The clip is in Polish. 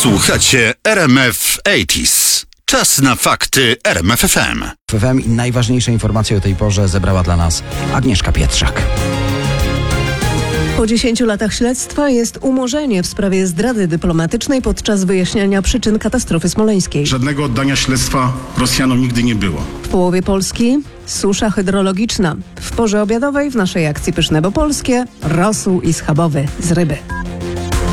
Słuchacie RMF 80s. Czas na fakty RMF FM. FM i najważniejsze informacje o tej porze zebrała dla nas Agnieszka Pietrzak. Po 10 latach śledztwa jest umorzenie w sprawie zdrady dyplomatycznej podczas wyjaśniania przyczyn katastrofy smoleńskiej. Żadnego oddania śledztwa Rosjanom nigdy nie było. W połowie Polski susza hydrologiczna. W porze obiadowej w naszej akcji Pyszne bo Polskie rosół i schabowy z ryby.